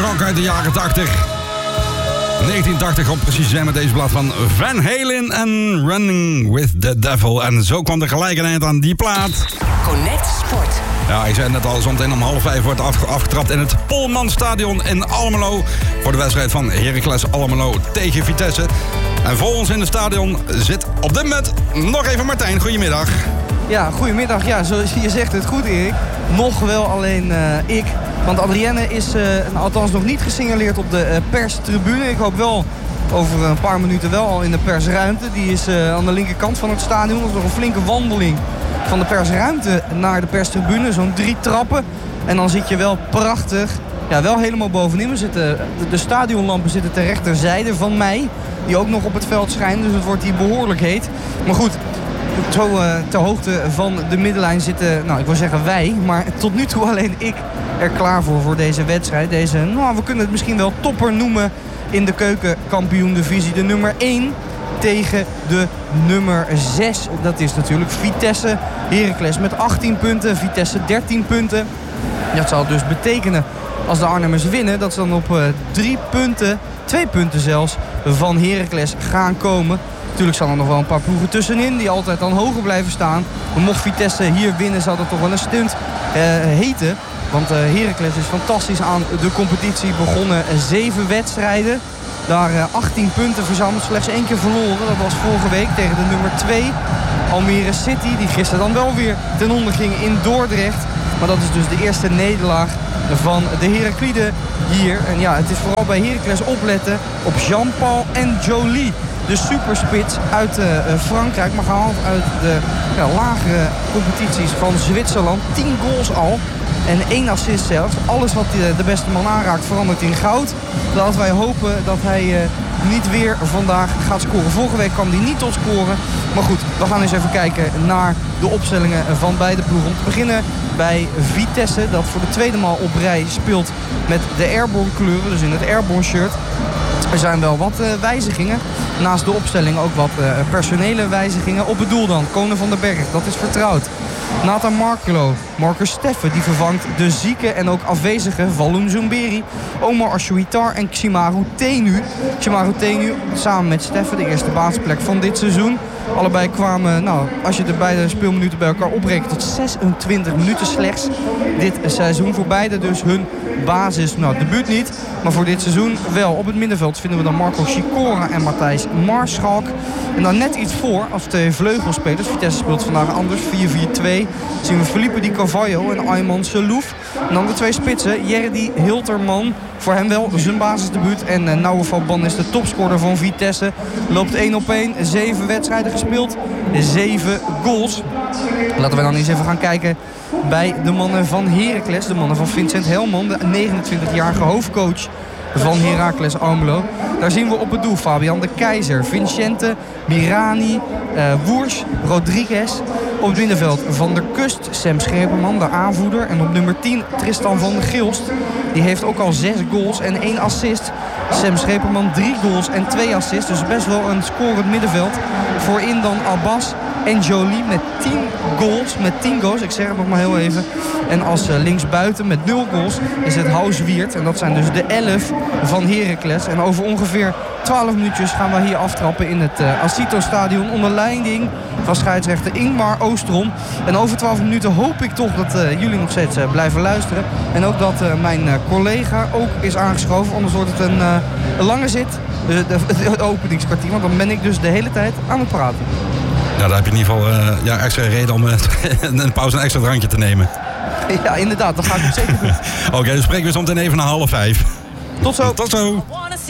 rock uit de jaren 80. 1980 om precies te zijn met deze blad van Van Halen en Running with the Devil. En zo kwam er gelijk een eind aan die plaat. Connect Sport. Ja, ik zei net al, zometeen om 4:30 wordt afgetrapt in het Polmanstadion in Almelo. Voor de wedstrijd van Heracles Almelo tegen Vitesse. En voor ons in het stadion zit op dit moment nog even Martijn. Goedemiddag. Ja, goedemiddag. Ja, zoals je zegt het goed, Erik. Nog wel alleen ik. Want Adrienne is althans nog niet gesignaleerd op de perstribune. Ik hoop wel over een paar minuten wel al in de persruimte. Die is aan de linkerkant van het stadion. Dat is nog een flinke wandeling van de persruimte naar de perstribune. Zo'n 3 trappen. En dan zit je wel prachtig, ja, wel helemaal bovenin. De stadionlampen zitten ter rechterzijde van mij. Die ook nog op het veld schijnen. Dus het wordt hier behoorlijk heet. Maar goed, zo ter hoogte van de middenlijn zitten, nou, ik wil zeggen wij, maar tot nu toe alleen ik er klaar voor deze wedstrijd. Deze, nou, we kunnen het misschien wel topper noemen in de keukenkampioen-divisie. De nummer 1 tegen de nummer 6. Dat is natuurlijk Vitesse. Heracles met 18 punten, Vitesse 13 punten. Dat zal dus betekenen, als de Arnhemmers winnen, dat ze dan op 3 punten, 2 punten zelfs, van Heracles gaan komen. Natuurlijk staan er nog wel een paar ploegen tussenin die altijd dan hoger blijven staan. Maar mocht Vitesse hier winnen, zou dat toch wel een stunt heten. Want Heracles is fantastisch aan de competitie begonnen. 7 wedstrijden. Daar 18 punten verzameld. Slechts 1 keer verloren. Dat was vorige week tegen de nummer 2. Almere City. Die gisteren dan wel weer ten onder ging in Dordrecht. Maar dat is dus de eerste nederlaag van de Herakliden hier. En ja, het is vooral bij Heracles opletten op Jean-Paul en Joly. De superspits uit Frankrijk, maar gehaald uit de lagere competities van Zwitserland. 10 goals al en 1 assist zelfs. Alles wat de beste man aanraakt verandert in goud. Laten wij hopen dat hij niet weer vandaag gaat scoren. Vorige week kwam hij niet tot scoren. Maar goed, we gaan eens even kijken naar de opstellingen van beide ploegen. Om te beginnen bij Vitesse, dat voor de tweede maal op rij speelt met de Airborne kleuren. Dus in het Airborne shirt. Er zijn wel wat wijzigingen. Naast de opstelling ook wat personele wijzigingen. Op het doel dan, Konen van den Berg, dat is vertrouwd. Nathan Markelo, Marcus Steffen, die vervangt de zieke en ook afwezige Walloon Zumberi. Omar Ashouitar en Ximaru Tenu. Ximaru Tenu samen met Steffen, de eerste basisplek van dit seizoen. Allebei kwamen, nou, als je de beide speelminuten bij elkaar oprekent, tot 26 minuten slechts dit seizoen. Voor beide dus hun basis, nou, debuut niet, maar voor dit seizoen wel. Op het middenveld vinden we dan Marco Chicora en Matthijs Marschalk. En dan net iets voor als 2 vleugelspelers. Vitesse speelt vandaag anders, 4-4-2. Zien we Felipe Di Carvalho en Ayman Selouf. En dan de 2 spitsen, Jerdy Hilterman. Voor hem wel zijn basisdebuut. En Nouwe van Ban is de topscorer van Vitesse. Loopt 1 op 1, 7 wedstrijden gespeeld, 7 goals. Laten we dan eens even gaan kijken bij de mannen van Heracles. De mannen van Vincent Helman, de 29-jarige hoofdcoach van Heracles Almelo. Daar zien we op het doel Fabian de Keizer, Vincente, Mirani, Woers, Rodriguez. Op het middenveld Van der Kust, Sam Scherperman, de aanvoerder. En op nummer 10 Tristan van der Gilst. Die heeft ook al 6 goals en 1 assist. Sam Scherperman 3 goals en 2 assists. Dus best wel een scorend middenveld. Voorin dan Abbas en Joly met 10 goals. Ik zeg het nog maar heel even. En als linksbuiten met 0 goals is het Hauswiert. En dat zijn dus de 11 van Heracles. En over ongeveer 12 minuutjes gaan we hier aftrappen in het Acito-stadion. Onder leiding van scheidsrechter Ingmar Oostrom. En over 12 minuten hoop ik toch dat jullie nog steeds blijven luisteren. En ook dat mijn collega ook is aangeschoven. Anders wordt het een lange zit. Het openingskwartier. Want dan ben ik dus de hele tijd aan het praten. Ja, daar heb je in ieder geval extra reden om een pauze een extra drankje te nemen. Ja, inderdaad. Dat ga ik zeker doen. Oké, dan spreken we zo meteen even na 4:30. Tot zo. Tot zo.